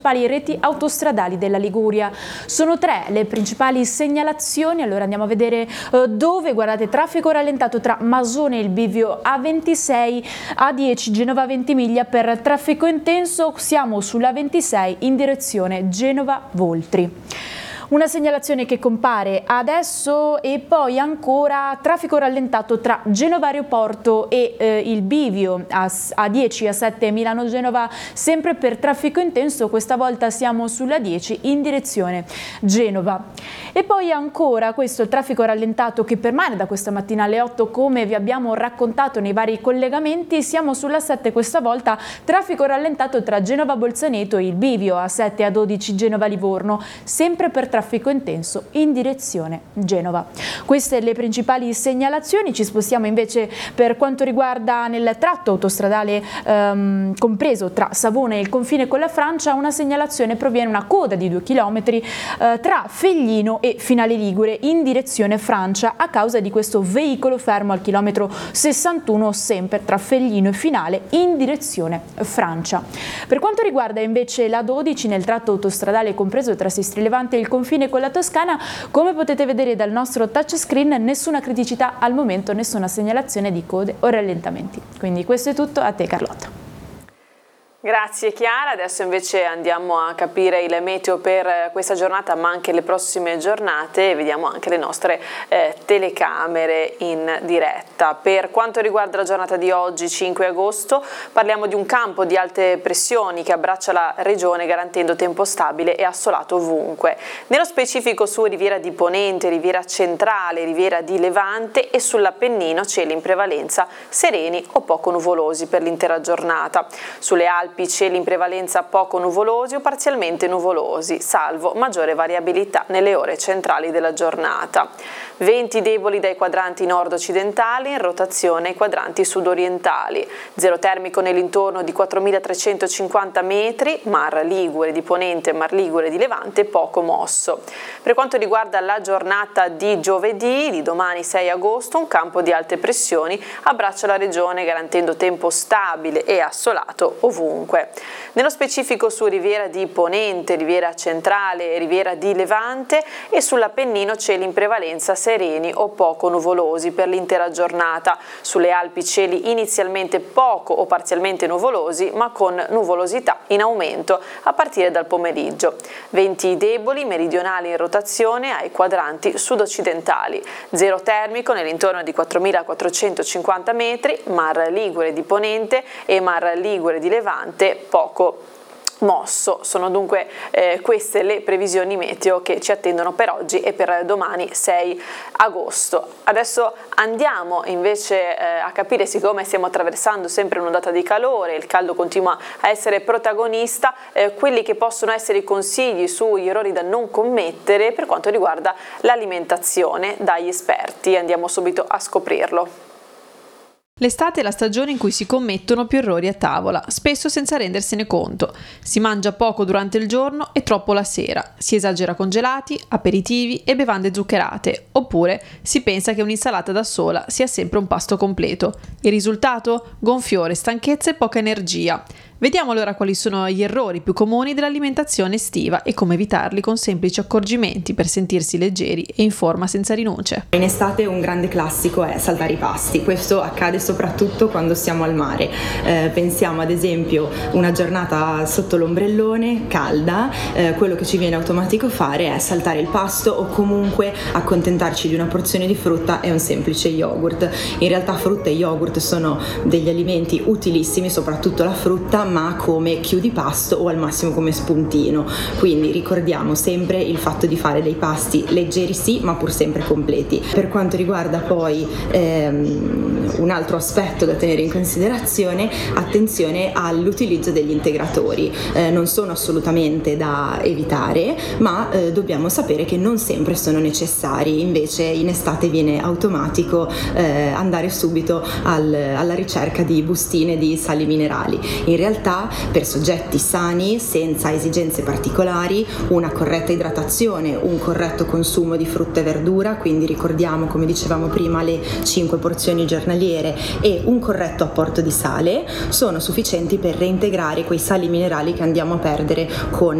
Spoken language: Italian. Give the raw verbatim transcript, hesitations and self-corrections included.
reti autostradali della Liguria. Sono tre le principali segnalazioni, allora andiamo a vedere eh, dove. Guardate, traffico rallentato tra Masone e il bivio A ventisei, A dieci Genova Ventimiglia per traffico intenso, siamo sulla ventisei in direzione Genova-Voltri. Una segnalazione che compare adesso e poi ancora traffico rallentato tra Genova Aeroporto e eh, il bivio A dieci A sette Milano-Genova, sempre per traffico intenso, questa volta siamo sulla dieci in direzione Genova. E poi ancora questo il traffico rallentato che permane da questa mattina alle otto, come vi abbiamo raccontato nei vari collegamenti, siamo sulla sette questa volta, traffico rallentato tra Genova Bolzaneto e il bivio A sette A dodici Genova Livorno, sempre per traffico traffico intenso in direzione Genova. Queste le principali segnalazioni. Ci spostiamo invece per quanto riguarda nel tratto autostradale ehm, compreso tra Savona e il confine con la Francia. Una segnalazione proviene una coda di due chilometri eh, tra Feglino e Finale Ligure in direzione Francia a causa di questo veicolo fermo al chilometro sessantuno, sempre tra Feglino e Finale in direzione Francia. Per quanto riguarda invece la dodici nel tratto autostradale compreso tra Sestri Levante e il confine con la Toscana, come potete vedere dal nostro touchscreen, nessuna criticità al momento, nessuna segnalazione di code o rallentamenti. Quindi questo è tutto, a te Carlotta. Grazie Chiara, adesso invece andiamo a capire il meteo per questa giornata ma anche le prossime giornate e vediamo anche le nostre eh, telecamere in diretta. Per quanto riguarda la giornata di oggi, cinque agosto, parliamo di un campo di alte pressioni che abbraccia la regione garantendo tempo stabile e assolato ovunque. Nello specifico su Riviera di Ponente, Riviera Centrale, Riviera di Levante e sull'Appennino cieli in prevalenza sereni o poco nuvolosi per l'intera giornata. Sulle Alpi cieli in prevalenza poco nuvolosi o parzialmente nuvolosi, salvo maggiore variabilità nelle ore centrali della giornata. Venti deboli dai quadranti nord-occidentali in rotazione ai quadranti sud-orientali. Zero termico nell'intorno di quattromilatrecentocinquanta metri, Mar Ligure di Ponente, Mar Ligure di Levante poco mosso. Per quanto riguarda la giornata di giovedì, di domani sei agosto, un campo di alte pressioni abbraccia la regione garantendo tempo stabile e assolato ovunque. Nello specifico su Riviera di Ponente, Riviera Centrale e Riviera di Levante e sull'Appennino cieli in prevalenza sereni o poco nuvolosi per l'intera giornata. Sulle Alpi cieli inizialmente poco o parzialmente nuvolosi ma con nuvolosità in aumento a partire dal pomeriggio. Venti deboli meridionali in rotazione ai quadranti sud-occidentali. Zero termico nell'intorno di quattromilaquattrocentocinquanta metri, Mar Ligure di Ponente e Mar Ligure di Levante poco mosso. Sono dunque eh, queste le previsioni meteo che ci attendono per oggi e per domani sei agosto. Adesso andiamo invece eh, a capire, siccome stiamo attraversando sempre un'ondata di calore, il caldo continua a essere protagonista, eh, quelli che possono essere i consigli sugli errori da non commettere per quanto riguarda l'alimentazione dagli esperti. Andiamo subito a scoprirlo. L'estate è la stagione in cui si commettono più errori a tavola, spesso senza rendersene conto. Si mangia poco durante il giorno e troppo la sera, si esagera con gelati, aperitivi e bevande zuccherate, oppure si pensa che un'insalata da sola sia sempre un pasto completo. Il risultato? Gonfiore, stanchezza e poca energia. Vediamo allora quali sono gli errori più comuni dell'alimentazione estiva e come evitarli con semplici accorgimenti per sentirsi leggeri e in forma senza rinunce. In estate un grande classico è saltare i pasti, questo accade soprattutto quando siamo al mare. Eh, pensiamo ad esempio una giornata sotto l'ombrellone, calda, eh, quello che ci viene automatico fare è saltare il pasto o comunque accontentarci di una porzione di frutta e un semplice yogurt. In realtà frutta e yogurt sono degli alimenti utilissimi, soprattutto la frutta, ma come chiudipasto o al massimo come spuntino, quindi ricordiamo sempre il fatto di fare dei pasti leggeri sì, ma pur sempre completi. Per quanto riguarda poi ehm, un altro aspetto da tenere in considerazione, attenzione all'utilizzo degli integratori, eh, non sono assolutamente da evitare, ma eh, dobbiamo sapere che non sempre sono necessari, invece in estate viene automatico eh, andare subito al, alla ricerca di bustine di sali minerali. In realtà realtà per soggetti sani, senza esigenze particolari, una corretta idratazione, un corretto consumo di frutta e verdura, quindi ricordiamo, come dicevamo prima, le cinque porzioni giornaliere, e un corretto apporto di sale sono sufficienti per reintegrare quei sali minerali che andiamo a perdere con